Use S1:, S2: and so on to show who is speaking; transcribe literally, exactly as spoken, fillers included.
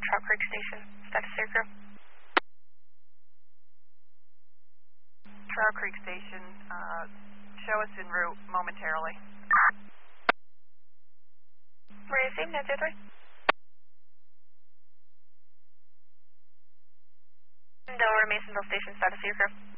S1: Trout Creek Station, status aircrew.
S2: Trout Creek Station, uh, show us en route momentarily.
S1: Received, nine zero three. Delaware Masonville Station, status aircrew.